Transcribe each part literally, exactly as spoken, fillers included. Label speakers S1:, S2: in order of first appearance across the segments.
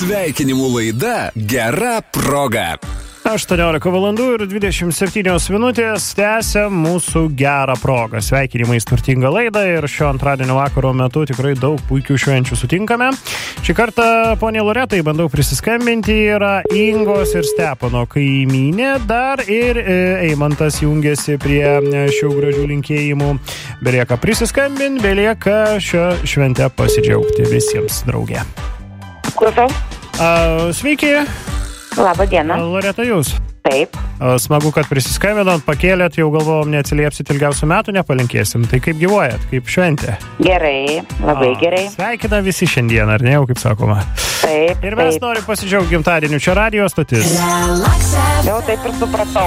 S1: Sveikinimų laida Gera proga.
S2: aštuoniolika valandų ir dvidešimt septynios minutės tęsia mūsų gerą progą. Sveikinimais turtingą laidą ir šio antradienio vakaro metu tikrai daug puikių švenčių sutinkame. Šį kartą, ponė Loretai, bandau prisiskambinti, yra Ingos ir Stepono kaimynė, dar ir Eimantas jungiasi prie šių gražių linkėjimų. Belieka prisiskambinti, belieka šią šventę pasidžiaugti visiems draugė.
S3: Klausau.
S2: Uh, sveiki.
S3: Labą dieną.
S2: Loreta, jūs?
S3: Taip.
S2: Smagu, kad prisiskambinot, pakėlėt, jau galvojom, neatsiliepsit ilgiausių metų, nepalinkėsim. Tai kaip gyvuojat, kaip šventė?
S3: Gerai, labai A, gerai.
S2: Sveikina visi šiandien, ar ne, jau kaip sakoma?
S3: Taip,
S2: ir mes
S3: taip.
S2: norim pasidžiaugti gimtadieniu. Čia radijo stotis.
S3: Jau taip ir supratau.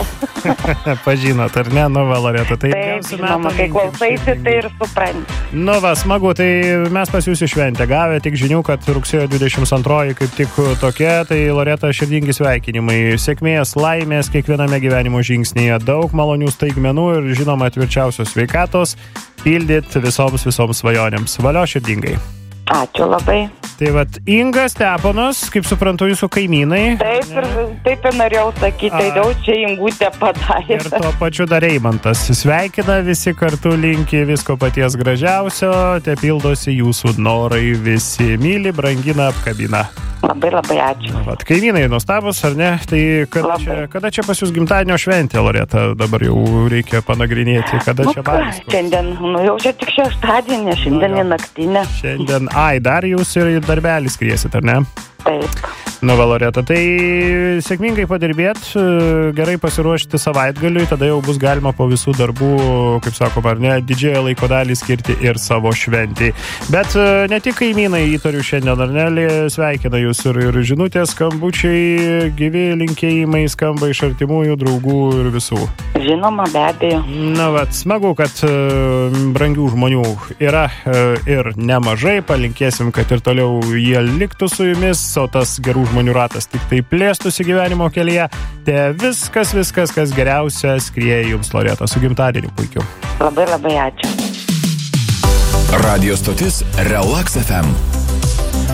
S2: Pažinot, ar ne? Nu va, Loreta, tai
S3: taip, žinoma, kai klausaisi, tai ir supranti.
S2: Nu va, smagu, tai mes pas jūsų šventę gavę tik žinių, kad rugsėjo dvidešimt antroji kaip tik tokia, tai Loreta, širdingi sveikinimai. Sėkmės, laimės kiekviename gyvenimo žingsnyje, daug malonių staigmenų ir žinoma tvirčiausios sveikatos, pildyt visoms visoms svajonėms. Valio širdingai.
S3: Ačiū labai.
S2: Tai vat, Inga, Steponas, kaip suprantu, jūsų kaimynai.
S3: Taip ir, taip ir norėjau sakyti, tai daug čia Ingutė padarė.
S2: Ir tuo pačiu dar Eimantas. Sveikina visi kartu, linki visko paties gražiausio, te pildosi jūsų norai, visi myli, brangina, apkabina.
S3: Labai labai ačiū.
S2: Vat, kaimynai nuostabus, ar ne? Tai kada čia, kada čia pas jūs gimtadienio šventė, Loreta? Dabar jau reikia panagrinėti, kada
S3: nu,
S2: čia baris.
S3: Šiandien, nu jau čia tik šeštadienė, šiandien į naktinę.
S2: Šiandien, ai, dar jūs ir darbelį skriesit, ar ne?
S3: Taip.
S2: Nu, va, Loreta, tai sėkmingai padirbėt, gerai pasiruošti savaitgaliui, tada jau bus galima po visų darbų, kaip sakoma, ar ne, didžiąją laiko dalį skirti ir savo šventį. Bet ne tik kaimynai įtariu šiandien, ar ne, sveikina jūs ir, ir žinutės, skambučiai, gyvi linkėjimai skamba iš artimųjų, draugų ir visų.
S3: Žinoma, be abejo.
S2: Na, va, smagu, kad brangių žmonių yra ir nemažai, palinkėsim, kad ir toliau jie liktų su jumis, o tas gerų žmonių ratas tik tai plėstųsi gyvenimo kelyje. Te viskas, viskas, kas geriausia skrieja jums, Loreta, su gimtadieniu puikiu.
S3: Labai labai ačiū.
S1: Radio stotis Relax F M.